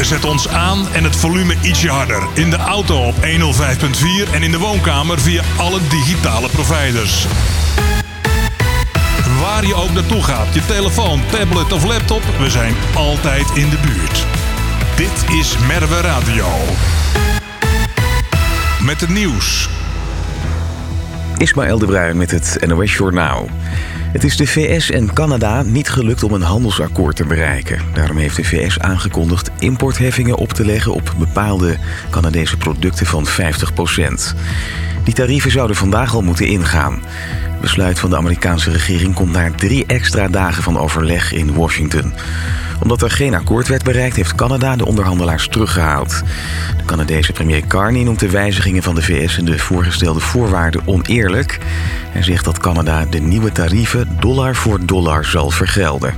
Zet ons aan en het volume ietsje harder. In de auto op 105.4 en in de woonkamer via alle digitale providers. Waar je ook naartoe gaat, je telefoon, tablet of laptop, we zijn altijd in de buurt. Dit is Merwe Radio. Met het nieuws. Ismaël de Bruin met het NOS Journaal. Het is de VS en Canada niet gelukt om een handelsakkoord te bereiken. Daarom heeft de VS aangekondigd importheffingen op te leggen op bepaalde Canadese producten van 50%. Die tarieven zouden vandaag al moeten ingaan. Het besluit van de Amerikaanse regering komt na 3 extra dagen van overleg in Washington. Omdat er geen akkoord werd bereikt, heeft Canada de onderhandelaars teruggehaald. De Canadese premier Carney noemt de wijzigingen van de VS en de voorgestelde voorwaarden oneerlijk. Hij zegt dat Canada de nieuwe tarieven dollar voor dollar zal vergelden.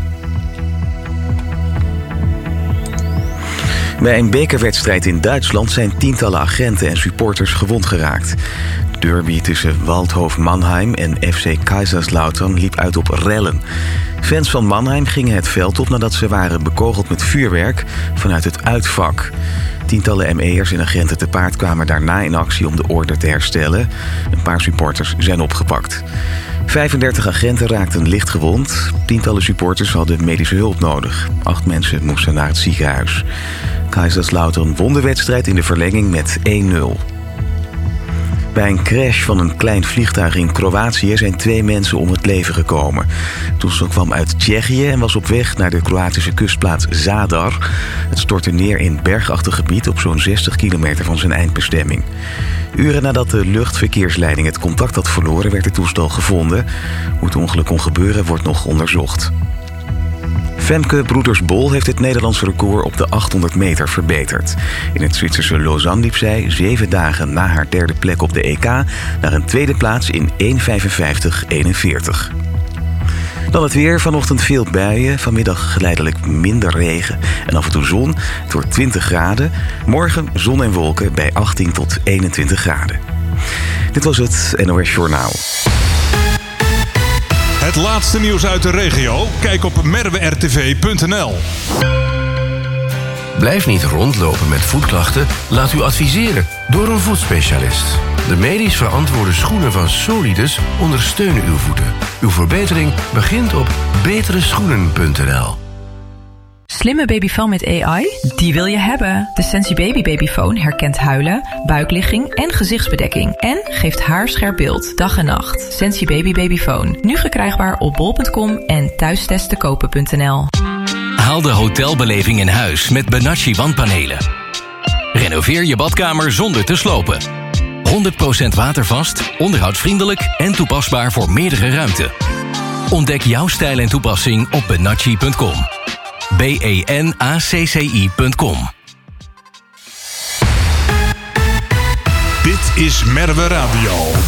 Bij een bekerwedstrijd in Duitsland zijn tientallen agenten en supporters gewond geraakt. De derby tussen Waldhof Mannheim en FC Kaiserslautern liep uit op rellen. Fans van Mannheim gingen het veld op nadat ze waren bekogeld met vuurwerk vanuit het uitvak. Tientallen ME'ers en agenten te paard kwamen daarna in actie om de orde te herstellen. Een paar supporters zijn opgepakt. 35 agenten raakten licht gewond. Tientallen supporters hadden medische hulp nodig. 8 mensen moesten naar het ziekenhuis. Kaiserslautern won de wedstrijd in de verlenging met 1-0. Bij een crash van een klein vliegtuig in Kroatië zijn 2 mensen om het leven gekomen. Het toestel kwam uit Tsjechië en was op weg naar de Kroatische kustplaats Zadar. Het stortte neer in bergachtig gebied op zo'n 60 kilometer van zijn eindbestemming. Uren nadat de luchtverkeersleiding het contact had verloren, werd het toestel gevonden. Hoe het ongeluk kon gebeuren, wordt nog onderzocht. Femke Broeders-Bol heeft het Nederlands record op de 800 meter verbeterd. In het Zwitserse Lausanne liep zij 7 dagen na haar 3e plek op de EK naar een 2e plaats in 1:55:41. Dan het weer. Vanochtend veel buien. Vanmiddag geleidelijk minder regen en af en toe zon. Het wordt 20 graden. Morgen zon en wolken bij 18 tot 21 graden. Dit was het NOS Journaal. Het laatste nieuws uit de regio? Kijk op merwertv.nl. Blijf niet rondlopen met voetklachten. Laat u adviseren door een voetspecialist. De medisch verantwoorde schoenen van Solidus ondersteunen uw voeten. Uw verbetering begint op betereschoenen.nl. Slimme babyfoon met AI? Die wil je hebben. De Sensi Baby Babyfoon herkent huilen, buikligging en gezichtsbedekking. En geeft haarscherp beeld, dag en nacht. Sensi Baby Babyfoon. Nu verkrijgbaar op bol.com en thuistesttekopen.nl. Haal de hotelbeleving in huis met Benacci wandpanelen. Renoveer je badkamer zonder te slopen. 100% watervast, onderhoudsvriendelijk en toepasbaar voor meerdere ruimten. Ontdek jouw stijl en toepassing op benacci.com. benacci.com. Dit is Merwe Radio.